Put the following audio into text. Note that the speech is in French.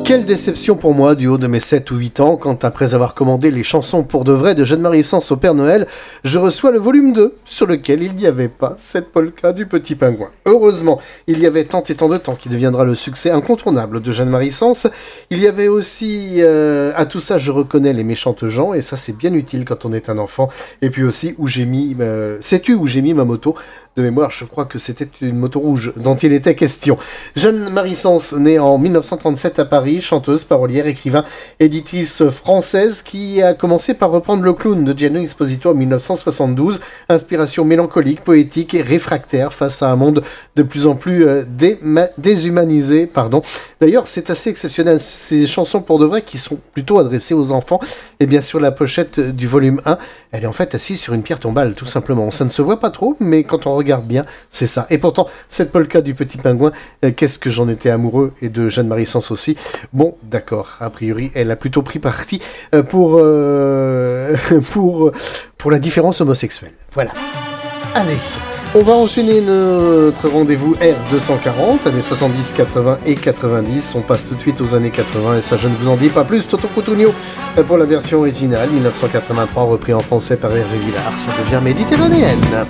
Quelle déception pour moi du haut de mes 7 ou 8 ans quand, après avoir commandé les chansons pour de vrai de Jeanne-Marie Sens au Père Noël, je reçois le volume 2 sur lequel il n'y avait pas cette polka du Petit Pingouin. Heureusement, il y avait Tant et tant de temps qui deviendra le succès incontournable de Jeanne-Marie Sens. Il y avait aussi à tout ça je reconnais les méchantes gens, et ça c'est bien utile quand on est un enfant. Et puis aussi où j'ai mis sais-tu où j'ai mis ma moto? De mémoire, je crois que c'était une moto rouge dont il était question. Jeanne-Marie Sens, née en 1937 à Paris, chanteuse, parolière, écrivain, éditrice française qui a commencé par reprendre le clown de Gianni Esposito en 1972. Inspiration mélancolique, poétique et réfractaire face à un monde de plus en plus déshumanisé. D'ailleurs, c'est assez exceptionnel. Ces chansons pour de vrai qui sont plutôt adressées aux enfants. Et bien sûr, la pochette du volume 1, elle est en fait assise sur une pierre tombale, tout simplement. Ça ne se voit pas trop, mais quand on regarde bien, c'est ça. Et pourtant, cette polka du Petit Pingouin, qu'est-ce que j'en étais amoureux, et de Jeanne-Marie Sens aussi. Bon, d'accord, a priori, elle a plutôt pris parti pour la différence homosexuelle. Voilà. Allez, on va enchaîner notre rendez-vous R240, années 70, 80 et 90. On passe tout de suite aux années 80, et ça je ne vous en dis pas plus. Toto Cutugno pour la version originale, 1983, repris en français par Hervé Villard. Ça devient méditerranéenne.